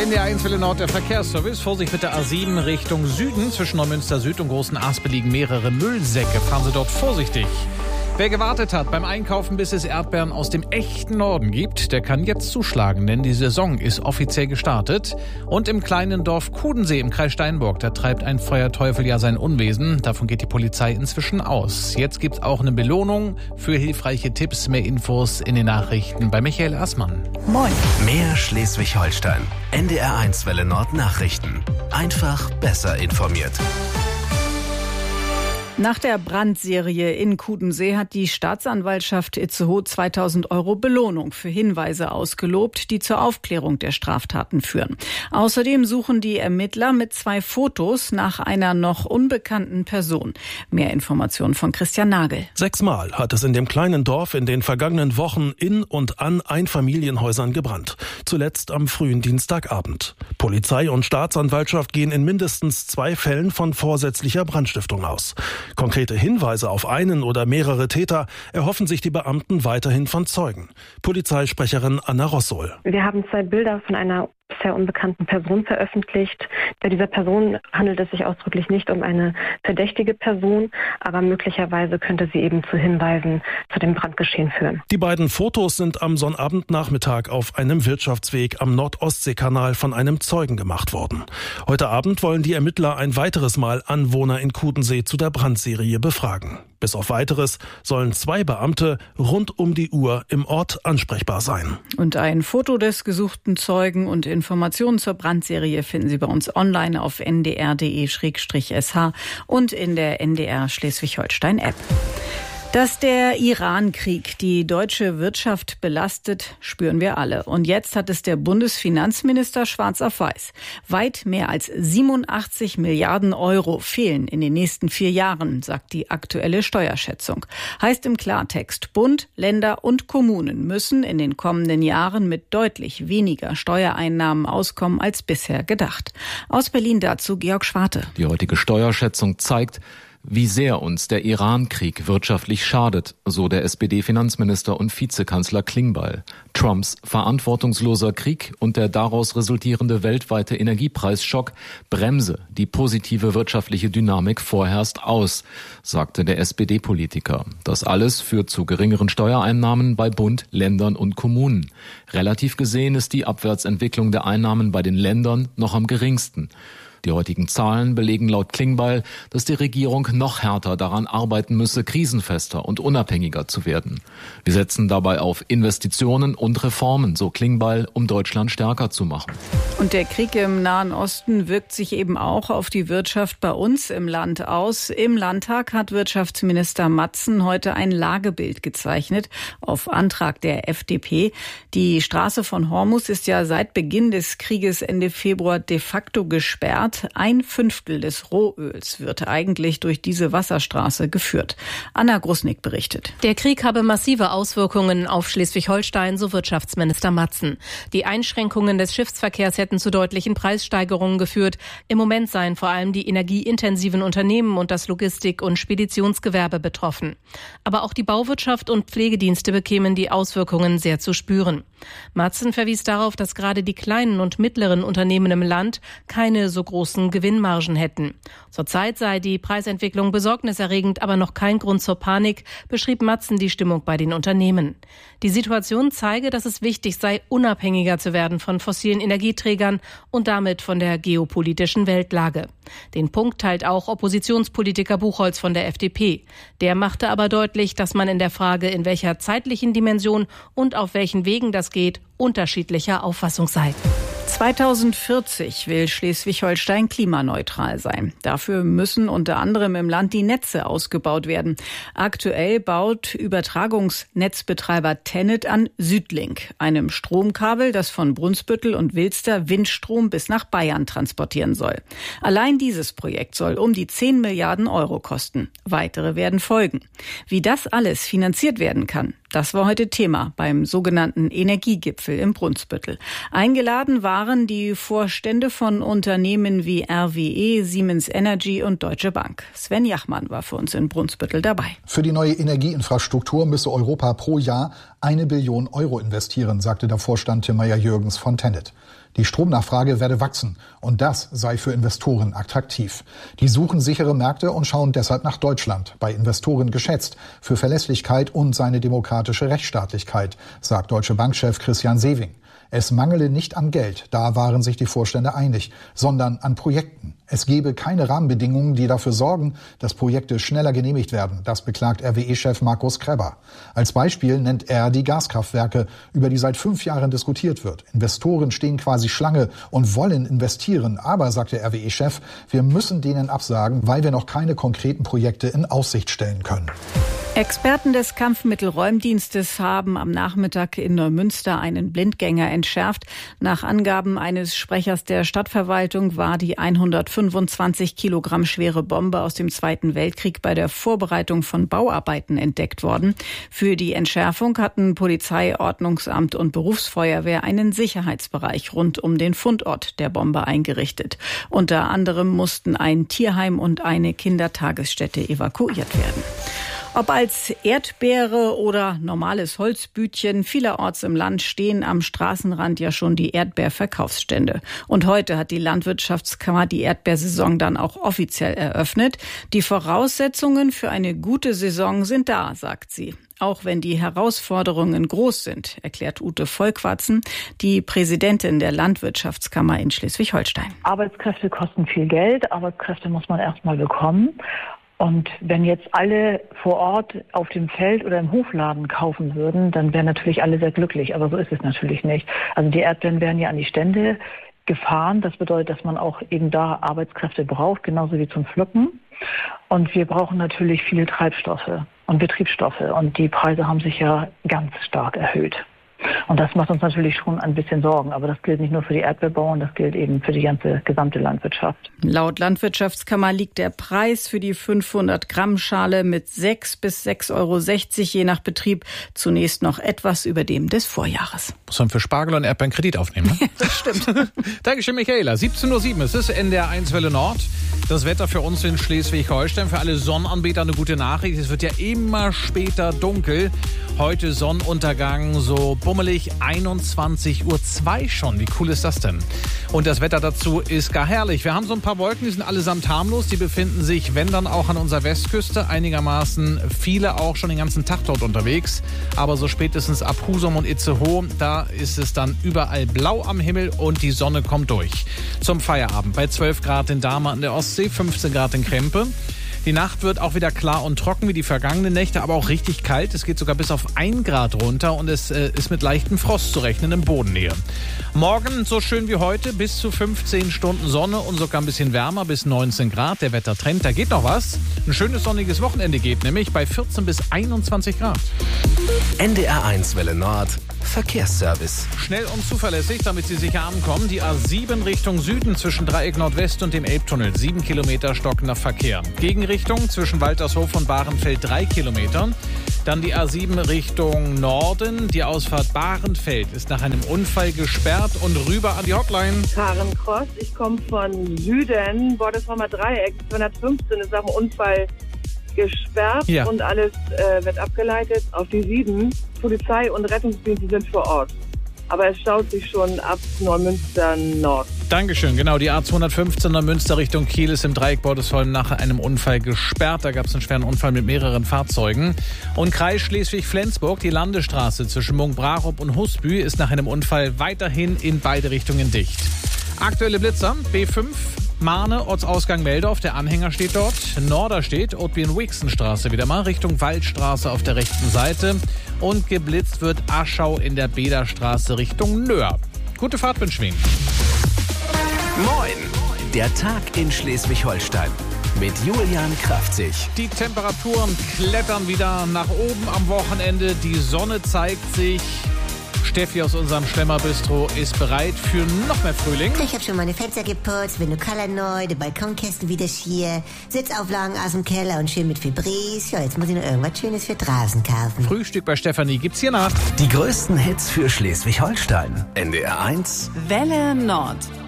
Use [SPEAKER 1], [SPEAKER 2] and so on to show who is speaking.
[SPEAKER 1] NDR 1 Welle Nord, der Verkehrsservice. Vorsicht mit der A7 Richtung Süden. Zwischen Neumünster Süd und Großen Aspe liegen mehrere Müllsäcke. Fahren Sie dort vorsichtig. Wer gewartet hat beim Einkaufen, bis es Erdbeeren aus dem echten Norden gibt, der kann jetzt zuschlagen, denn die Saison ist offiziell gestartet. Und im kleinen Dorf Kudensee im Kreis Steinburg, da treibt ein Feuerteufel ja sein Unwesen. Davon geht die Polizei inzwischen aus. Jetzt gibt's auch eine Belohnung für hilfreiche Tipps. Mehr Infos in den Nachrichten bei Michael Assmann.
[SPEAKER 2] Moin.
[SPEAKER 3] Mehr Schleswig-Holstein. NDR 1 Welle Nord Nachrichten. Einfach besser informiert.
[SPEAKER 2] Nach der Brandserie in Kudensee hat die Staatsanwaltschaft Itzehoe 2.000 € Belohnung für Hinweise ausgelobt, die zur Aufklärung der Straftaten führen. Außerdem suchen die Ermittler mit 2 Fotos nach einer noch unbekannten Person. Mehr Informationen von Christian Nagel.
[SPEAKER 4] 6-mal hat es in dem kleinen Dorf in den vergangenen Wochen in und an Einfamilienhäusern gebrannt. Zuletzt am frühen Dienstagabend. Polizei und Staatsanwaltschaft gehen in mindestens 2 Fällen von vorsätzlicher Brandstiftung aus. Konkrete Hinweise auf einen oder mehrere Täter erhoffen sich die Beamten weiterhin von Zeugen. Polizeisprecherin Anna Rossol.
[SPEAKER 5] Wir haben 2 Bilder von einer bisher unbekannten Person veröffentlicht. Bei dieser Person handelt es sich ausdrücklich nicht um eine verdächtige Person, aber möglicherweise könnte sie eben zu Hinweisen zu dem Brandgeschehen führen.
[SPEAKER 4] Die beiden Fotos sind am Sonnabendnachmittag auf einem Wirtschaftsweg am Nordostseekanal von einem Zeugen gemacht worden. Heute Abend wollen die Ermittler ein weiteres Mal Anwohner in Kudensee zu der Brandserie befragen. Bis auf Weiteres sollen 2 Beamte rund um die Uhr im Ort ansprechbar sein.
[SPEAKER 2] Und ein Foto des gesuchten Zeugen und Informationen zur Brandserie finden Sie bei uns online auf ndr.de/sh und in der NDR Schleswig-Holstein-App. Dass der Iran-Krieg die deutsche Wirtschaft belastet, spüren wir alle. Und jetzt hat es der Bundesfinanzminister schwarz auf weiß. Weit mehr als 87 Milliarden € fehlen in den nächsten 4 Jahren, sagt die aktuelle Steuerschätzung. Heißt im Klartext, Bund, Länder und Kommunen müssen in den kommenden Jahren mit deutlich weniger Steuereinnahmen auskommen als bisher gedacht. Aus Berlin dazu Georg Schwarte.
[SPEAKER 6] Die heutige Steuerschätzung zeigt, wie sehr uns der Iran-Krieg wirtschaftlich schadet, so der SPD-Finanzminister und Vizekanzler Klingbeil. Trumps verantwortungsloser Krieg und der daraus resultierende weltweite Energiepreisschock bremse die positive wirtschaftliche Dynamik vorerst aus, sagte der SPD-Politiker. Das alles führt zu geringeren Steuereinnahmen bei Bund, Ländern und Kommunen. Relativ gesehen ist die Abwärtsentwicklung der Einnahmen bei den Ländern noch am geringsten. Die heutigen Zahlen belegen laut Klingbeil, dass die Regierung noch härter daran arbeiten müsse, krisenfester und unabhängiger zu werden. Wir setzen dabei auf Investitionen und Reformen, so Klingbeil, um Deutschland stärker zu machen.
[SPEAKER 2] Und der Krieg im Nahen Osten wirkt sich eben auch auf die Wirtschaft bei uns im Land aus. Im Landtag hat Wirtschaftsminister Matzen heute ein Lagebild gezeichnet, auf Antrag der FDP. Die Straße von Hormuz ist ja seit Beginn des Krieges Ende Februar de facto gesperrt. 1/5 des Rohöls wird eigentlich durch diese Wasserstraße geführt. Anna Grusnick berichtet.
[SPEAKER 7] Der Krieg habe massive Auswirkungen auf Schleswig-Holstein, so Wirtschaftsminister Matzen. Die Einschränkungen des Schiffsverkehrs hätten zu deutlichen Preissteigerungen geführt. Im Moment seien vor allem die energieintensiven Unternehmen und das Logistik- und Speditionsgewerbe betroffen. Aber auch die Bauwirtschaft und Pflegedienste bekämen die Auswirkungen sehr zu spüren. Matzen verwies darauf, dass gerade die kleinen und mittleren Unternehmen im Land keine so großen Gewinnmargen hätten. Zurzeit sei die Preisentwicklung besorgniserregend, aber noch kein Grund zur Panik, beschrieb Matzen die Stimmung bei den Unternehmen. Die Situation zeige, dass es wichtig sei, unabhängiger zu werden von fossilen Energieträgern und damit von der geopolitischen Weltlage. Den Punkt teilt auch Oppositionspolitiker Buchholz von der FDP. Der machte aber deutlich, dass man in der Frage, in welcher zeitlichen Dimension und auf welchen Wegen das geht, unterschiedlicher Auffassung sei.
[SPEAKER 2] 2040 will Schleswig-Holstein klimaneutral sein. Dafür müssen unter anderem im Land die Netze ausgebaut werden. Aktuell baut Übertragungsnetzbetreiber TenneT an Südlink, einem Stromkabel, das von Brunsbüttel und Wilster Windstrom bis nach Bayern transportieren soll. Allein dieses Projekt soll um die 10 Milliarden € kosten. Weitere werden folgen. Wie das alles finanziert werden kann, das war heute Thema beim sogenannten Energiegipfel im Brunsbüttel. Eingeladen waren die Vorstände von Unternehmen wie RWE, Siemens Energy und Deutsche Bank. Sven Jachmann war für uns in Brunsbüttel dabei.
[SPEAKER 8] Für die neue Energieinfrastruktur müsse Europa pro Jahr 1 Billion Euro investieren, sagte der Vorstand Tim Meyer-Jürgens von TenneT. Die Stromnachfrage werde wachsen und das sei für Investoren attraktiv. Die suchen sichere Märkte und schauen deshalb nach Deutschland, bei Investoren geschätzt, für Verlässlichkeit und seine demokratische Rechtsstaatlichkeit, sagt Deutsche Bank-Chef Christian Sewing. Es mangele nicht an Geld, da waren sich die Vorstände einig, sondern an Projekten. Es gebe keine Rahmenbedingungen, die dafür sorgen, dass Projekte schneller genehmigt werden. Das beklagt RWE-Chef Markus Krebber. Als Beispiel nennt er die Gaskraftwerke, über die seit 5 Jahren diskutiert wird. Investoren stehen quasi Schlange und wollen investieren. Aber, sagt der RWE-Chef, wir müssen denen absagen, weil wir noch keine konkreten Projekte in Aussicht stellen können.
[SPEAKER 2] Experten des Kampfmittelräumdienstes haben am Nachmittag in Neumünster einen Blindgänger entschärft. Nach Angaben eines Sprechers der Stadtverwaltung war die 125 Kilogramm schwere Bombe aus dem Zweiten Weltkrieg bei der Vorbereitung von Bauarbeiten entdeckt worden. Für die Entschärfung hatten Polizei, Ordnungsamt und Berufsfeuerwehr einen Sicherheitsbereich rund um den Fundort der Bombe eingerichtet. Unter anderem mussten ein Tierheim und eine Kindertagesstätte evakuiert werden. Ob als Erdbeere oder normales Holzbütchen, vielerorts im Land stehen am Straßenrand ja schon die Erdbeerverkaufsstände. Und heute hat die Landwirtschaftskammer die Erdbeersaison dann auch offiziell eröffnet. Die Voraussetzungen für eine gute Saison sind da, sagt sie. Auch wenn die Herausforderungen groß sind, erklärt Ute Vollquatzen, die Präsidentin der Landwirtschaftskammer in Schleswig-Holstein.
[SPEAKER 9] Arbeitskräfte kosten viel Geld, Arbeitskräfte muss man erstmal bekommen. Und wenn jetzt alle vor Ort auf dem Feld oder im Hofladen kaufen würden, dann wären natürlich alle sehr glücklich. Aber so ist es natürlich nicht. Also die Erdbeeren werden ja an die Stände gefahren. Das bedeutet, dass man auch eben da Arbeitskräfte braucht, genauso wie zum Pflücken. Und wir brauchen natürlich viele Treibstoffe und Betriebsstoffe. Und die Preise haben sich ja ganz stark erhöht. Und das macht uns natürlich schon ein bisschen Sorgen. Aber das gilt nicht nur für die Erdbeerbauern, das gilt eben für die gesamte Landwirtschaft.
[SPEAKER 2] Laut Landwirtschaftskammer liegt der Preis für die 500 Gramm Schale mit 6 bis 6,60 Euro je nach Betrieb zunächst noch etwas über dem des Vorjahres.
[SPEAKER 1] Muss man für Spargel und Erdbeeren Kredit aufnehmen, ne?
[SPEAKER 2] Das stimmt.
[SPEAKER 1] Dankeschön, Michaela. 17:07 Uhr. Es ist NDR 1 Welle Nord. Das Wetter für uns in Schleswig-Holstein. Für alle Sonnenanbeter eine gute Nachricht. Es wird ja immer später dunkel. Heute Sonnenuntergang so bummelig 21:02 Uhr schon. Wie cool ist das denn? Und das Wetter dazu ist gar herrlich. Wir haben so ein paar Wolken, die sind allesamt harmlos. Die befinden sich, wenn dann auch an unserer Westküste. Einigermaßen viele auch schon den ganzen Tag dort unterwegs. Aber so spätestens ab Husum und Itzehoe, da ist es dann überall blau am Himmel und die Sonne kommt durch. Zum Feierabend bei 12 Grad in Dahme an der Ostsee, 15 Grad in Krempe. Die Nacht wird auch wieder klar und trocken wie die vergangenen Nächte, aber auch richtig kalt. Es geht sogar bis auf 1 Grad runter und es ist mit leichtem Frost zu rechnen in Bodennähe. Morgen so schön wie heute, bis zu 15 Stunden Sonne und sogar ein bisschen wärmer, bis 19 Grad. Der Wettertrend, da geht noch was. Ein schönes sonniges Wochenende geht nämlich bei 14 bis 21 Grad.
[SPEAKER 3] NDR 1 Welle Nord. Verkehrsservice.
[SPEAKER 1] Schnell und zuverlässig, damit Sie sicher ankommen. Die A7 Richtung Süden zwischen Dreieck Nordwest und dem Elbtunnel. 7 Kilometer stockender Verkehr. Gegenrichtung zwischen Waltershof und Bahrenfeld 3 Kilometer. Dann die A7 Richtung Norden. Die Ausfahrt Bahrenfeld ist nach einem Unfall gesperrt und rüber an die Hotline.
[SPEAKER 10] Karen Cross, ich komme von Süden. Bordesheimer Dreieck 215 ist nach dem Unfall gesperrt und alles wird abgeleitet auf die 7. Polizei und Rettungsdienste sind vor Ort. Aber es staut sich schon ab Neumünster Nord.
[SPEAKER 1] Dankeschön. Genau, die A215 Neumünster Richtung Kiel ist im Dreieck Bordesholm nach einem Unfall gesperrt. Da gab es einen schweren Unfall mit mehreren Fahrzeugen. Und Kreis Schleswig-Flensburg, die Landesstraße zwischen Munkbrarup und Husby ist nach einem Unfall weiterhin in beide Richtungen dicht. Aktuelle Blitzer, B5, Mahne, Ortsausgang Meldorf, der Anhänger steht dort. Norderstedt, Otwin-Wixenstraße wieder mal, Richtung Waldstraße auf der rechten Seite. Und geblitzt wird Aschau in der Bederstraße Richtung Nöhr. Gute Fahrt wünschen wir Ihnen.
[SPEAKER 3] Moin, der Tag in Schleswig-Holstein mit Julian Kraftzig.
[SPEAKER 1] Die Temperaturen klettern wieder nach oben am Wochenende. Die Sonne zeigt sich. Steffi aus unserem Schlemmerbistro ist bereit für noch mehr Frühling.
[SPEAKER 11] Ich habe schon meine Fenster geputzt, Vinyl neu, die Balkonkästen wieder schier, Sitzauflagen aus dem Keller und schön mit Febreze. Ja, jetzt muss ich noch irgendwas Schönes für draußen kaufen.
[SPEAKER 1] Frühstück bei Stefanie gibt's hier nach.
[SPEAKER 3] Die größten Hits für Schleswig-Holstein. NDR 1
[SPEAKER 2] Welle Nord.